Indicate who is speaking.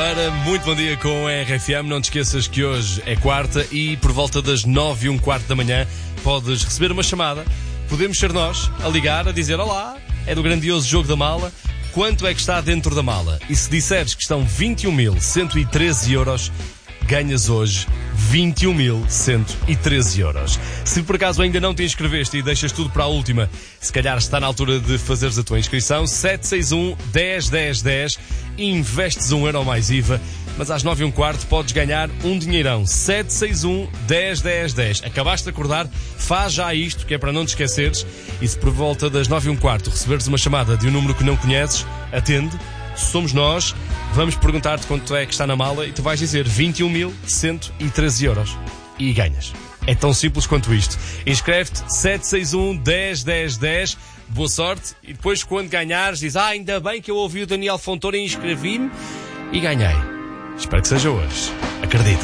Speaker 1: segunda-feira, muito bom dia com a RFM. Não te esqueças que hoje é quarta e por volta das 9h15 da manhã podes receber uma chamada. Podemos ser nós a ligar, a dizer olá, é do grandioso jogo da mala. Quanto é que está dentro da mala? E se disseres que estão 21.113 euros, ganhas hoje 21.113 euros. Se por acaso ainda não te inscreveste e deixas tudo para a última, se calhar está na altura de fazeres a tua inscrição. 761 10 10 10, investes €1 mais IVA, mas às 9h15 podes ganhar um dinheirão. 761 10 10 10. Acabaste de acordar, faz já isto, que é para não te esqueceres. E se por volta das 9h15 receberes uma chamada de um número que não conheces, atende. Somos nós, vamos perguntar-te quanto é que está na mala e tu vais dizer 21.113 euros e ganhas. É tão simples quanto isto. Inscreve-te 761 10 10 10, boa sorte, e depois quando ganhares diz: ainda bem que eu ouvi o Daniel Fontoura e inscrevi-me e ganhei. Espero que seja hoje. Acredita.